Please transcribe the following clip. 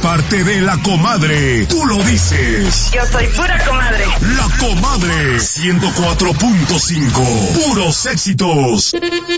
parte de La Comadre. Tú lo dices. Yo soy pura comadre. La Comadre 104.5. Puros éxitos.